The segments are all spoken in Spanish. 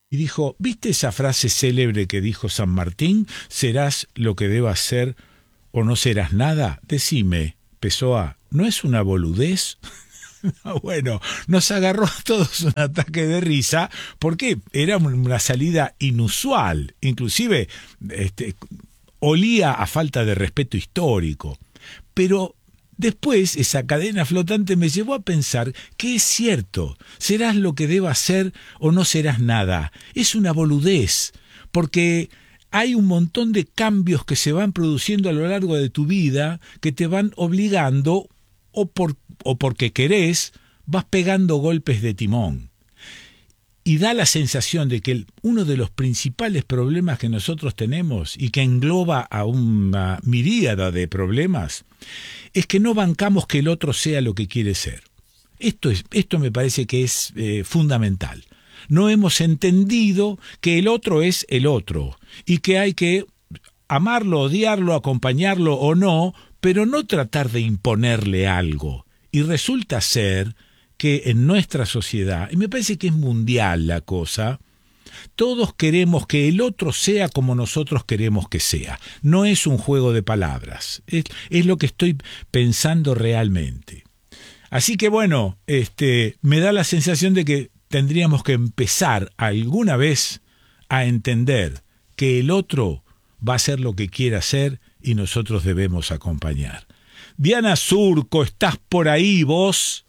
Y dijo, ¿viste esa frase célebre que dijo San Martín? ¿Serás lo que debas ser o no serás nada? Decime, Pessoa, ¿no es una boludez? Bueno, nos agarró a todos un ataque de risa porque era una salida inusual, inclusive olía a falta de respeto histórico. Pero después esa cadena flotante me llevó a pensar que es cierto, serás lo que debas ser o no serás nada. Es una boludez, porque hay un montón de cambios que se van produciendo a lo largo de tu vida que te van obligando o porque querés, vas pegando golpes de timón. Y da la sensación de que uno de los principales problemas que nosotros tenemos y que engloba a una miríada de problemas es que no bancamos que el otro sea lo que quiere ser. Esto me parece que es fundamental. No hemos entendido que el otro es el otro y que hay que amarlo, odiarlo, acompañarlo o no, pero no tratar de imponerle algo. Y resulta ser que en nuestra sociedad, y me parece que es mundial la cosa, todos queremos que el otro sea como nosotros queremos que sea. No es un juego de palabras, es lo que estoy pensando realmente. Así que bueno, me da la sensación de que tendríamos que empezar alguna vez a entender que el otro va a hacer lo que quiera hacer y nosotros debemos acompañar. Diana Surco, ¿estás por ahí vos?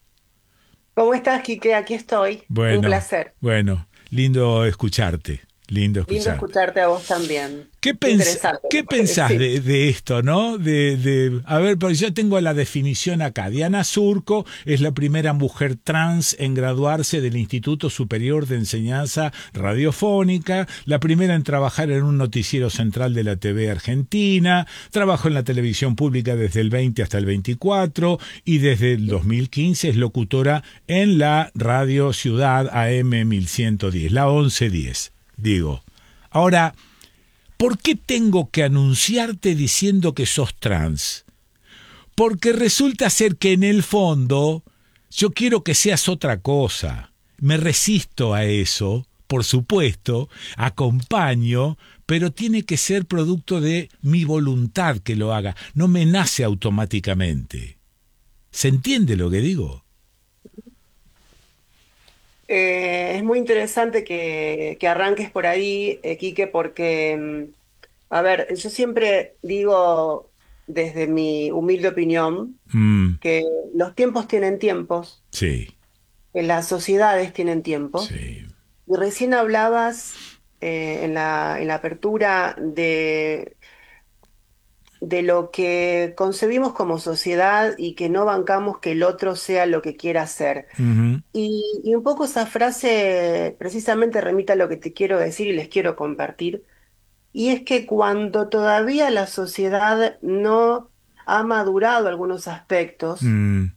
¿Cómo estás, Quique? Aquí estoy. Un Bueno, placer. bueno, lindo escucharte, lindo Lindo escucharte. escucharte a vos también. ¿Qué, Interesante. qué pensás Sí. de esto, no? A ver, pero yo tengo la definición acá. Diana Surco es la primera mujer trans en graduarse del Instituto Superior de Enseñanza Radiofónica, la primera en trabajar en un noticiero central de la TV argentina, trabajó en la televisión pública desde el 20 hasta el 24 y desde el 2015 es locutora en la Radio Ciudad AM 1110, la 1110, digo. Ahora, ¿por qué tengo que anunciarte diciendo que sos trans? Porque resulta ser que en el fondo yo quiero que seas otra cosa. Me resisto a eso, por supuesto, acompaño, pero tiene que ser producto de mi voluntad que lo haga. No me nace automáticamente. ¿Se entiende lo que digo? Es muy interesante que arranques por ahí, Quique, porque, a ver, yo siempre digo, desde mi humilde opinión, Mm, que los tiempos tienen tiempos, sí, que las sociedades tienen tiempos. sí. Y recién hablabas en la apertura de lo que concebimos como sociedad y que no bancamos que el otro sea lo que quiera ser. Ujú, Y un poco esa frase precisamente remite a lo que te quiero decir y les quiero compartir. Y es que cuando todavía la sociedad no ha madurado algunos aspectos, mm,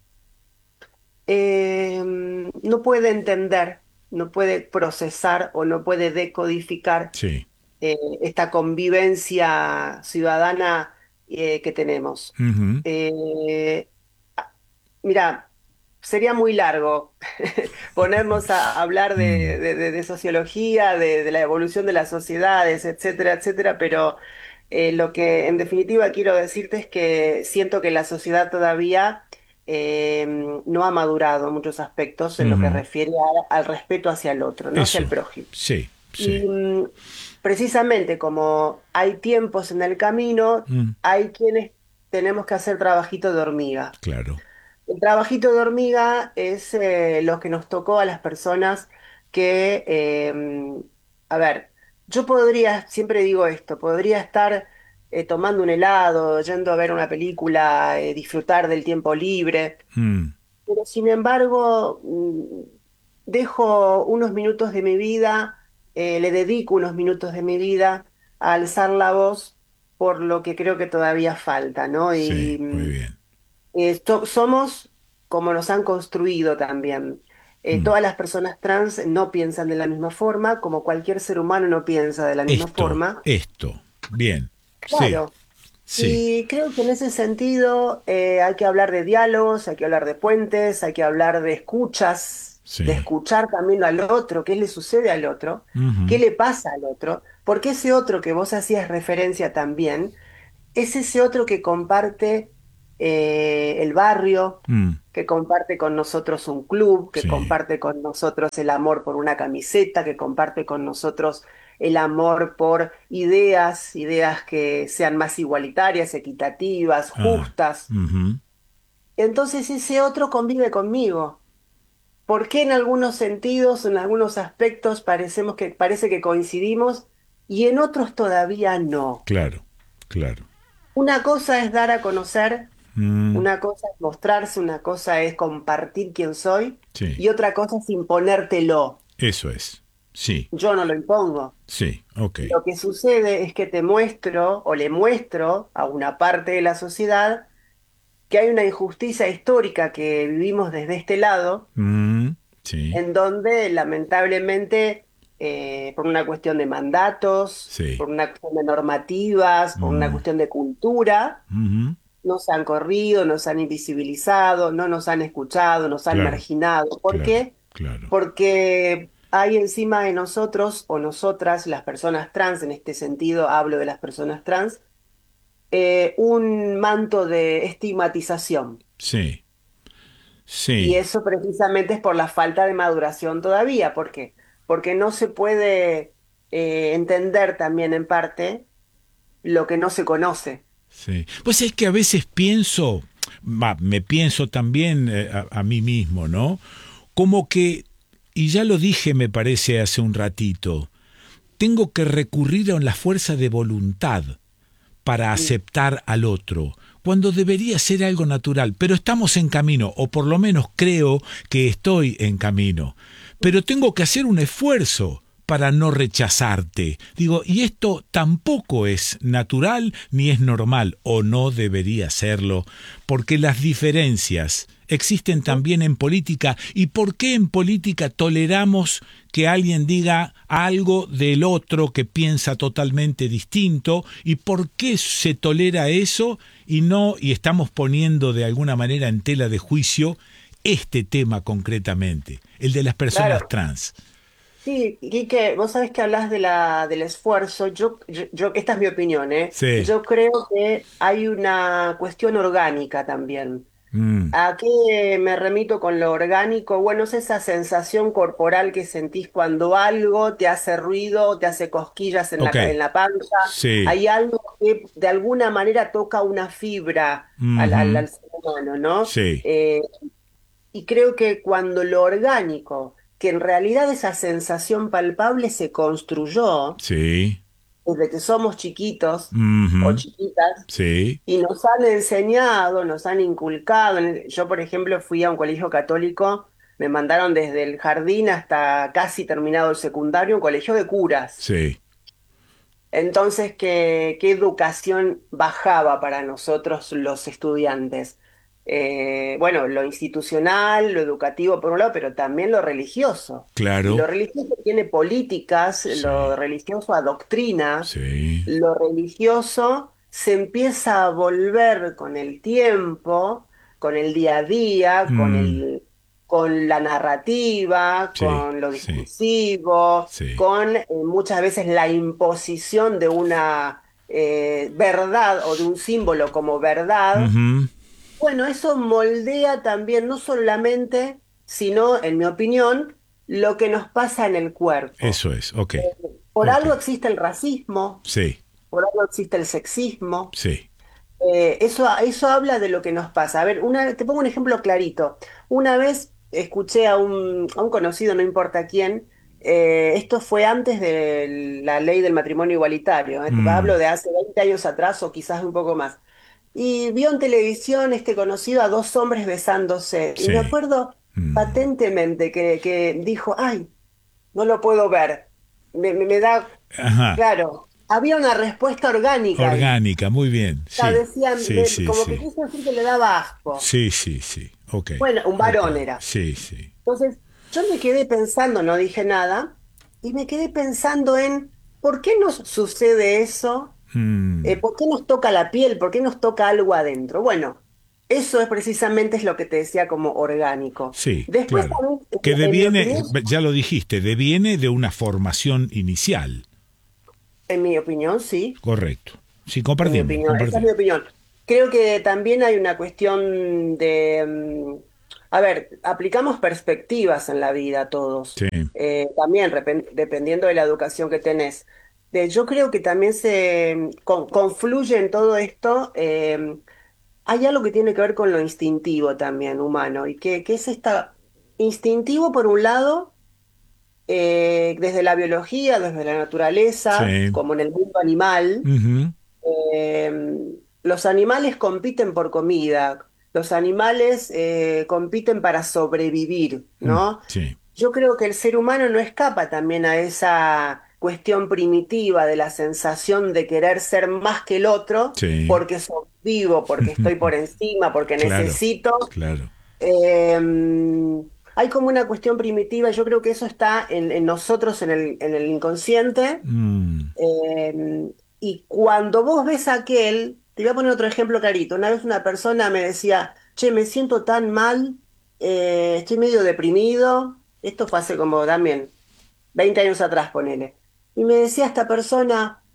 no puede entender, no puede procesar o no puede decodificar sí. esta convivencia ciudadana que tenemos. Ujú, Eh, Mira, sería muy largo ponernos a hablar mm, de sociología, de la evolución de las sociedades, etcétera, etcétera, pero lo que en definitiva quiero decirte es que siento que la sociedad todavía no ha madurado en muchos aspectos en lo que ujú. refiere al respeto hacia el otro, no hacia el Eso, prójimo. sí, sí. Y precisamente como hay tiempos en el camino, Mm, hay quienes tenemos que hacer trabajito de hormiga. claro. El trabajito de hormiga es lo que nos tocó a las personas que, a ver, yo podría, siempre digo esto, podría estar tomando un helado, yendo a ver una película, disfrutar del tiempo libre, Mm, pero sin embargo, dejo unos minutos de mi vida, le dedico unos minutos de mi vida a alzar la voz por lo que creo que todavía falta, ¿no? sí, Y muy bien. somos como nos han construido también. Mm. Todas las personas trans no piensan de la misma forma, como cualquier ser humano no piensa de la misma forma. Esto, bien, sí, Claro. sí, Y creo que en ese sentido hay que hablar de diálogos, hay que hablar de puentes, hay que hablar de escuchas sí. de escuchar también al otro, qué le sucede al otro, qué Ujú, le pasa al otro, porque ese otro que vos hacías referencia también, es ese otro que comparte el barrio, mm, que comparte con nosotros un club, que sí. comparte con nosotros el amor por una camiseta, que comparte con nosotros el amor por ideas, ideas que sean más igualitarias, equitativas, Ah, justas. ujú, Entonces ese otro convive conmigo. ¿Por qué en algunos sentidos, en algunos aspectos parece que coincidimos y en otros todavía no? claro, claro. Una cosa es dar a conocer, Mm, una cosa es mostrarse, una cosa es compartir quién soy sí, y otra cosa es imponértelo. eso es. Sí, Yo no lo impongo. sí, ok. Lo que sucede es que te muestro o le muestro a una parte de la sociedad que hay una injusticia histórica que vivimos desde este lado, Mm, sí, en donde lamentablemente, por una cuestión de mandatos, sí. por una cuestión de normativas, por una Mm, cuestión de cultura, ujú, nos han corrido, nos han invisibilizado, no nos han escuchado, nos han claro, marginado. ¿Por claro, qué? claro. Porque hay encima de nosotros o nosotras, las personas trans, en este sentido hablo de las personas trans, un manto de estigmatización. Sí, Y sí. eso precisamente es por la falta de maduración todavía. ¿Por qué? Porque no se puede entender también en parte lo que no se conoce. Sí. Pues es que a veces pienso, me pienso también a mí mismo, ¿no? Como que, y ya lo dije me parece hace un ratito, tengo que recurrir a la fuerza de voluntad para Mm. aceptar al otro, cuando debería ser algo natural, pero estamos en camino, o por lo menos creo que estoy en camino, pero tengo que hacer un esfuerzo para no rechazarte. Digo, y esto tampoco es natural ni es normal, o no debería serlo, porque las diferencias existen también en política. ¿Y por qué en política toleramos que alguien diga algo del otro que piensa totalmente distinto? ¿Y por qué se tolera eso y no, y estamos poniendo de alguna manera en tela de juicio este tema concretamente, el de las personas Claro, trans? sí, Quique, vos sabés que hablas de del esfuerzo. Esta es mi opinión, ¿eh? Sí. Yo creo que hay una cuestión orgánica también. Mm. ¿A qué me remito con lo orgánico? Bueno, es esa sensación corporal que sentís cuando algo te hace ruido, te hace cosquillas en Ok. en la panza. Sí. Hay algo que de alguna manera toca una fibra Ujú. al ser humano, ¿no? Sí. Y creo que cuando lo orgánico, que en realidad esa sensación palpable se construyó Sí. desde que somos chiquitos o Ujú. chiquitas, Sí. y nos han enseñado, nos han inculcado. Yo, por ejemplo, fui a un colegio católico, me mandaron desde el jardín hasta casi terminado el secundario, un colegio de curas. Sí. Entonces, ¿qué educación bajaba para nosotros los estudiantes? Bueno, lo institucional, lo educativo por un lado, pero también lo religioso. Y Claro. lo religioso tiene políticas, lo Sí. religioso adoctrina, Sí. lo religioso se empieza a volver con el tiempo, con el día a día, Mm. con la narrativa, Sí. con lo Sí. discursivo, Sí. con muchas veces la imposición de una verdad o de un símbolo como verdad. Ujú. Bueno, eso moldea también no solamente, sino, en mi opinión, lo que nos pasa en el cuerpo. Eso es. Ok. Por Ok. algo existe el racismo, Sí. por algo existe el sexismo. Sí. Eso habla de lo que nos pasa. A ver, te pongo un ejemplo clarito. Una vez escuché a un conocido, no importa quién, esto fue antes de la ley del matrimonio igualitario, Mm. hablo de hace 20 años atrás o quizás un poco más. Y vio en televisión este conocido a dos hombres besándose. Y me Sí. acuerdo Mm. patentemente que dijo, ay, no lo puedo ver. Me da, Ajá. claro, había una respuesta orgánica ahí. Orgánica. Muy bien. Sea, Sí. decían, Sí, sí, como que sí. quiso decir que le daba asco. Sí, sí, sí. Ok. Bueno, un Ok. varón era. Sí, sí. Entonces, yo me quedé pensando, no dije nada, y me quedé pensando en por qué nos sucede eso, Mm. por qué nos toca la piel, por qué nos toca algo adentro. Bueno, Eso es precisamente es lo que te decía como orgánico. Sí, Después claro. también, Que en mi deviene, opinión, ya lo dijiste, deviene de una formación inicial. en mi opinión, sí. Correcto. Sí, En mi compartimos, opinión, esa es mi compartimos. opinión. Creo que también hay una cuestión de, a ver, aplicamos perspectivas en la vida todos. Sí. También dependiendo de la educación que tenés. Yo creo que también se confluye en todo esto. Hay algo que tiene que ver con lo instintivo también humano y que es esta instintivo por un lado, desde la biología, desde la naturaleza, Sí. como en el mundo animal. Ujú. Eh, los animales compiten por comida, los animales compiten para sobrevivir, Mm, ¿no? sí. Yo creo que el ser humano no escapa también a esa cuestión primitiva de la sensación de querer ser más que el otro, Sí. porque sobrevivo, porque estoy por encima, porque Claro, necesito. claro. Eh, hay como una cuestión primitiva, yo creo que eso está en nosotros, en el inconsciente. Mm, eh, y cuando vos ves a aquel, te voy a poner otro ejemplo clarito. Una vez una persona me decía, che, me siento tan mal, estoy medio deprimido. Esto fue hace como también 20 años atrás, ponele. Y me decía esta persona,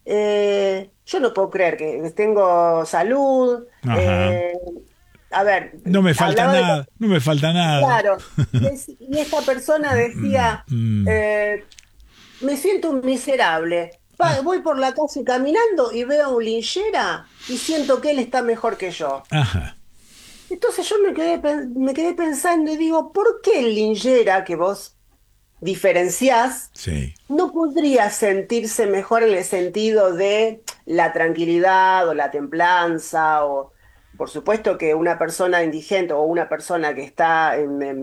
yo no puedo creer que tengo salud. ajá. A ver, No me falta hablaba de nada, no me falta nada. claro, y esta persona Mm, decía, mm, eh, me siento un miserable. Voy por la calle caminando y veo a un linchera y siento que él está mejor que yo. ajá. Entonces yo me quedé pensando y digo, ¿por qué el linchera que vos diferenciás Sí. no podría sentirse mejor en el sentido de la tranquilidad o la templanza o, por supuesto que una persona indigente o una persona que está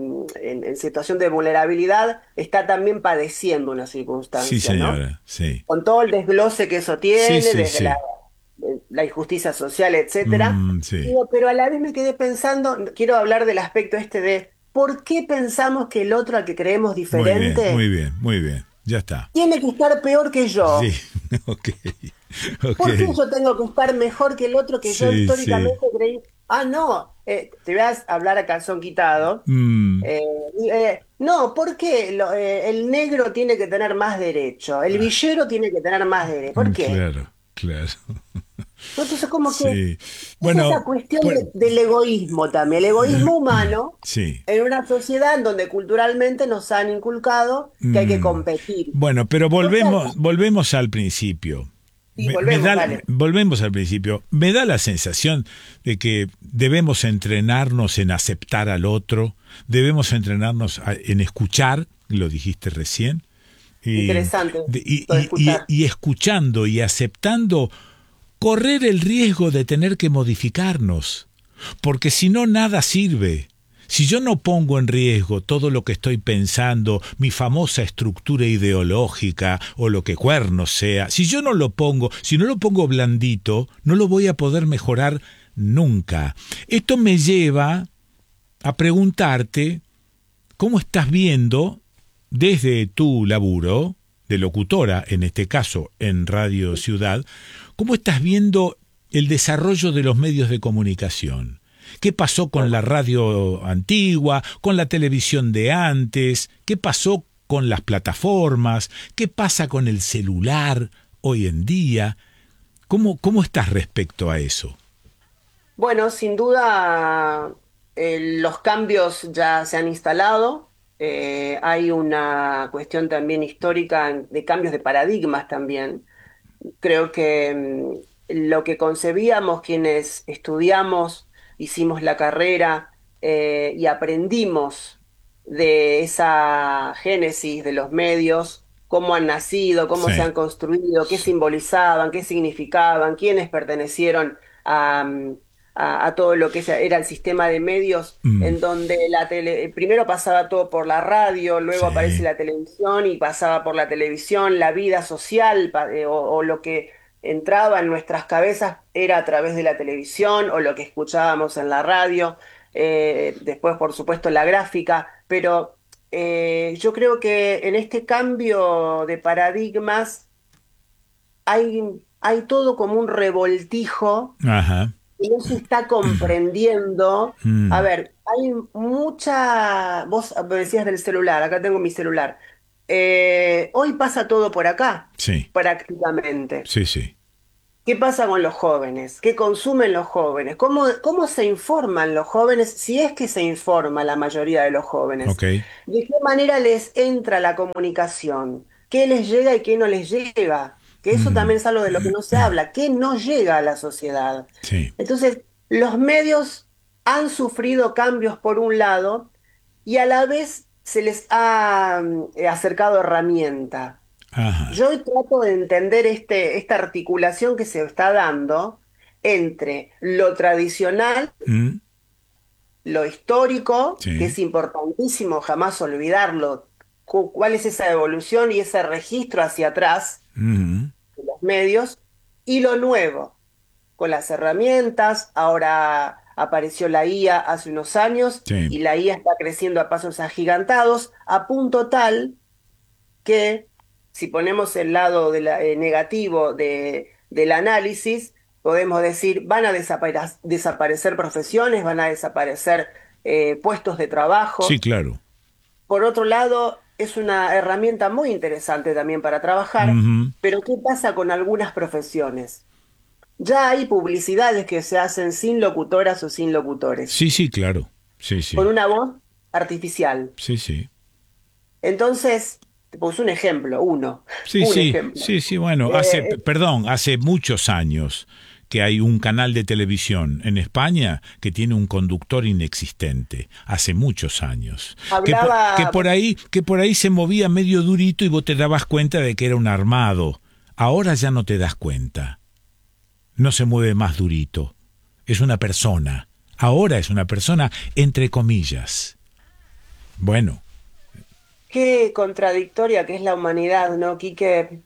en situación de vulnerabilidad está también padeciendo una Sí, circunstancia, ¿no? señora. Sí. Con todo el desglose que eso Sí, tiene, sí, desde la, sí. la injusticia social, etcétera. Sí. Digo, pero a la vez me quedé pensando, quiero hablar del aspecto este de ¿por qué pensamos que el otro al que creemos Muy bien, muy diferente bien, muy bien. Ya está. tiene que estar peor que Sí. yo? Ok. Ok. ¿Por qué yo tengo que estar mejor que el otro que yo Sí, sí. históricamente creí? Ah, no, te voy a hablar a calzón quitado. Mm, No, ¿por qué el negro tiene que tener más derecho? El villero tiene que tener más derecho. ¿Por qué? claro, claro. ¿No? Entonces, como que Sí. es esa Bueno, cuestión pues, del egoísmo también, el egoísmo humano sí. en una sociedad en donde culturalmente nos han inculcado que hay que Mm, competir. bueno, pero No sé, volvemos al principio. sí, volvemos, dale. Volvemos al principio. Me da la sensación de que debemos entrenarnos en aceptar al otro, debemos entrenarnos en escuchar, lo dijiste recién, y, Interesante esto de escuchar. y escuchando y aceptando, correr el riesgo de tener que modificarnos, porque si no, nada sirve. Si yo no pongo en riesgo todo lo que estoy pensando, mi famosa estructura ideológica o lo que cuernos sea, si yo no lo pongo, si no lo pongo blandito, no lo voy a poder mejorar nunca. Esto me lleva a preguntarte cómo estás viendo desde tu laburo de locutora, en este caso en Radio Ciudad, cómo estás viendo el desarrollo de los medios de comunicación. ¿Qué pasó con la Bueno, radio antigua, con la televisión de antes? ¿Qué pasó con las plataformas? ¿Qué pasa con el celular hoy en día? ¿Cómo estás respecto a eso? bueno, sin duda los cambios ya se han instalado. Hay una cuestión también histórica de cambios de paradigmas también. Creo que lo que concebíamos quienes estudiamos, hicimos la carrera y aprendimos de esa génesis de los medios, cómo han nacido, cómo se Sí, han construido, qué sí. simbolizaban, qué significaban, quiénes pertenecieron a todo lo que era el sistema de medios, Mm, en donde primero pasaba todo por la radio, luego aparece sí, la televisión y pasaba por la televisión, la vida social o lo que entraba en nuestras cabezas era a través de la televisión o lo que escuchábamos en la radio, después por supuesto la gráfica, pero yo creo que en este cambio de paradigmas hay todo como un revoltijo ajá, y no se está comprendiendo. A Mm, ver, hay mucha, vos me decías del celular, acá tengo mi celular. Hoy pasa todo por acá, sí, prácticamente. sí, sí. ¿Qué pasa con los jóvenes? ¿Qué consumen los jóvenes? ¿Cómo se informan los jóvenes? Si es que se informa la mayoría de los jóvenes. Ok. ¿De qué manera les entra la comunicación? ¿Qué les llega y qué no les llega? Que eso también Mm, es algo de lo que no se habla. ¿Qué no llega a la sociedad? sí. Entonces, los medios han sufrido cambios por un lado y a la vez se les ha acercado herramienta. Ajá. Yo hoy trato de entender esta articulación que se está dando entre lo tradicional, Mm, lo histórico, que sí. es importantísimo jamás olvidarlo, cuál es esa evolución y ese registro hacia atrás Mm, de los medios, y lo nuevo, con las herramientas, ahora apareció la IA hace unos años sí. y la IA está creciendo a pasos agigantados, a punto tal que si ponemos el lado negativo del análisis, podemos decir, van a desaparecer profesiones, van a desaparecer puestos de Sí, trabajo. claro. Por otro lado, es una herramienta muy interesante también para trabajar, Ujú. pero ¿qué pasa con algunas profesiones? Ya hay publicidades que se hacen sin locutoras o sin locutores, Sí, sí, claro. Sí, con sí. una voz artificial. Sí, sí. Entonces, te puse un ejemplo, Sí, un sí, ejemplo. sí, sí, bueno, Eh, perdón, hace muchos años que hay un canal de televisión en España que tiene un conductor inexistente, hace muchos años, Hablaba, que por ahí se movía medio durito y vos te dabas cuenta de que era un armado. Ahora ya no te das cuenta. No se mueve más durito. Es una persona. Ahora es una persona entre comillas. Bueno. qué contradictoria que es la humanidad, ¿no, Quique?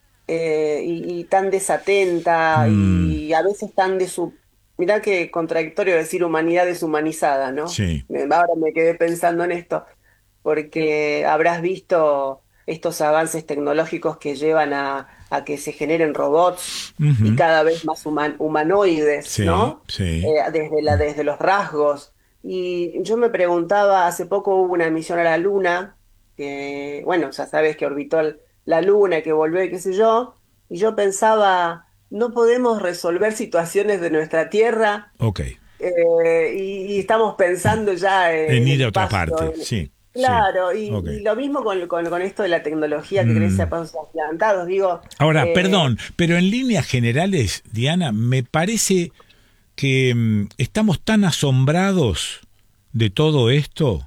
Y tan desatenta Mm, y a veces tan Mirá qué contradictorio decir humanidad deshumanizada, ¿no? sí. Ahora me quedé pensando en esto, porque habrás visto estos avances tecnológicos que llevan a que se generen robots y Ujú. cada vez más humanoides, Sí, ¿no? sí. Desde los rasgos. Y yo me preguntaba, hace poco hubo una misión a la Luna, que, bueno, ya sabes que orbitó la Luna, que volvió y qué sé yo, y yo pensaba, no podemos resolver situaciones de nuestra Tierra, Ok. y estamos pensando ya En en el ir a otra espacio. parte, sí, sí. Claro, Ok. y lo mismo con esto de la tecnología que crece a Mm. pasos agigantados, digo, Ahora, eh, perdón, pero en líneas generales, Diana, me parece que estamos tan asombrados de todo esto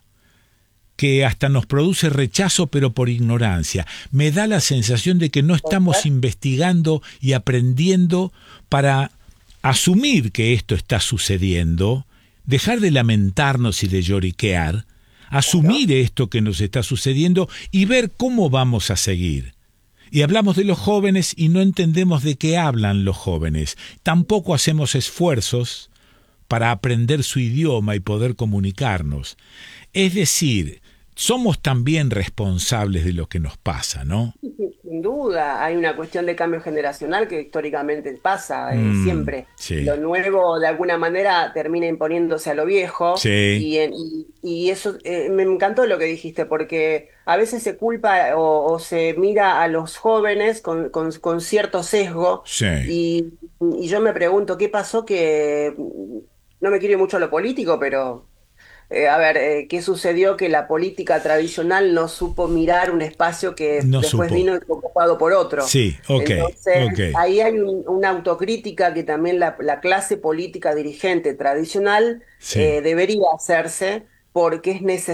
que hasta nos produce rechazo, pero por ignorancia. Me da la sensación de que no estamos investigando y aprendiendo para asumir que esto está sucediendo, dejar de lamentarnos y de lloriquear, claro. asumir esto que nos está sucediendo y ver cómo vamos a seguir. Y hablamos de los jóvenes y no entendemos de qué hablan los jóvenes. Tampoco hacemos esfuerzos para aprender su idioma y poder comunicarnos. Es decir, somos también responsables de lo que nos pasa, ¿no? Sin duda, hay una cuestión de cambio generacional que históricamente pasa siempre. Sí, Lo nuevo de alguna manera termina imponiéndose a lo viejo sí, y eso me encantó lo que dijiste porque a veces se culpa o se mira a los jóvenes con cierto sesgo sí. y yo me pregunto qué pasó que no me quiero ir mucho a lo político, pero a ver, ¿qué sucedió? Que la política tradicional no supo mirar un espacio que No después supo. vino y fue ocupado por otro. Sí, ok, Entonces, ok. ahí hay una autocrítica que también la clase política dirigente tradicional Sí, debería hacerse porque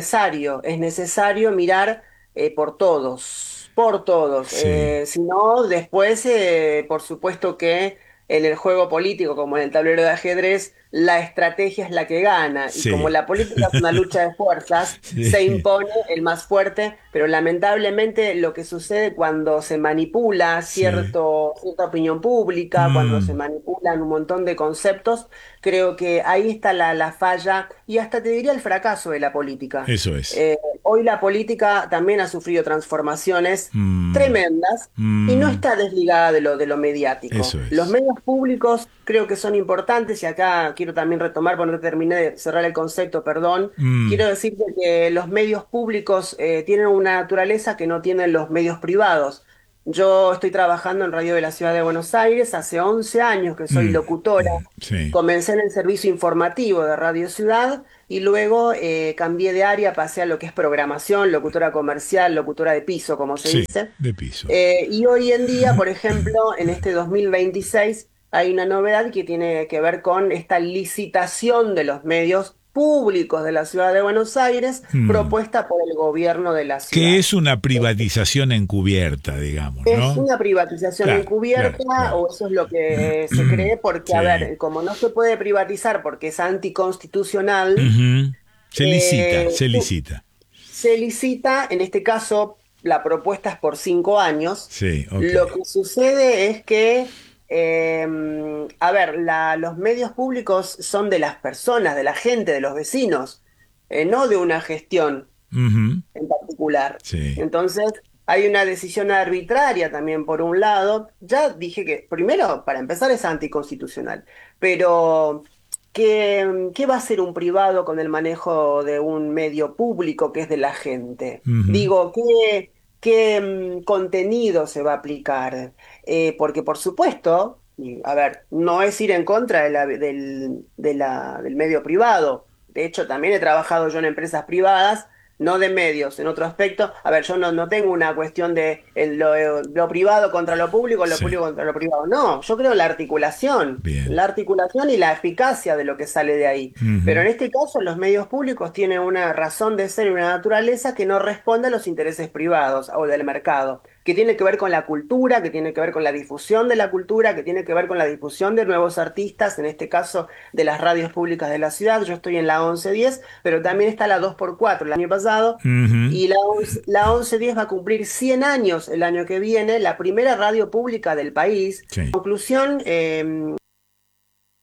es necesario mirar por todos, por todos. sí. Si no, después, por supuesto que en el juego político, como en el tablero de ajedrez, la estrategia es la que gana. Y como Sí. la política es una lucha de fuerzas, se Sí. impone el más fuerte, pero lamentablemente lo que sucede cuando se manipula Sí. cierta opinión pública, cuando se Mm, manipulan un montón de conceptos, creo que ahí está la falla y hasta te diría el fracaso de la política. eso es. Hoy la política también ha sufrido transformaciones Mm, tremendas y no mm, está desligada de lo mediático. eso Los es. medios públicos creo que son importantes y acá quiero también retomar, porque no terminé de cerrar el concepto, perdón. Mm, Quiero decirte que los medios públicos tienen una naturaleza que no tienen los medios privados. Yo estoy trabajando en Radio de la Ciudad de Buenos Aires, hace 11 años que soy locutora. sí, Comencé en el servicio informativo de Radio Ciudad y luego cambié de área, pasé a lo que es programación, locutora comercial, locutora de piso, como se sí, dice. de piso. Y hoy en día, por ejemplo, en este 2026 hay una novedad que tiene que ver con esta licitación de los medios públicos de la ciudad de Buenos Aires, Mm, propuesta por el gobierno de la que ciudad. es una privatización encubierta, digamos, Es ¿no? una privatización Claro, claro, encubierta, claro. o eso es lo que se cree, porque, a Sí. ver, como no se puede privatizar porque es anticonstitucional, Ujú. Se licita, eh, se licita. se licita, en este caso, la propuesta es por 5 años. Sí, ok. Lo que sucede es que, a ver, los medios públicos son de las personas, de la gente, de los vecinos, no de una gestión Ujú. en particular. Sí. Entonces, hay una decisión arbitraria también por un lado. Ya dije que, primero, para empezar, es anticonstitucional, pero ¿qué va a hacer un privado con el manejo de un medio público que es de la gente? Ujú. Digo, ¿qué contenido se va a aplicar? Porque, por supuesto, y, a ver, no es ir en contra del medio privado. De hecho, también he trabajado yo en empresas privadas, no de medios, en otro aspecto. A ver, yo no tengo una cuestión de lo privado contra lo Sí. público contra lo privado. No, yo creo en Bien. la articulación y la eficacia de lo que sale de ahí. Pero Ujú. en este caso, los medios públicos tienen una razón de ser y una naturaleza que no responde a los intereses privados o del mercado, que tiene que ver con la cultura, que tiene que ver con la difusión de la cultura, que tiene que ver con la difusión de nuevos artistas, en este caso de las radios públicas de la ciudad. Yo estoy en la 1110, pero también está la 2x4 el año pasado, Ujú. y la 1110 va a cumplir 100 años el año que viene, la primera radio pública del país. Sí. Conclusión,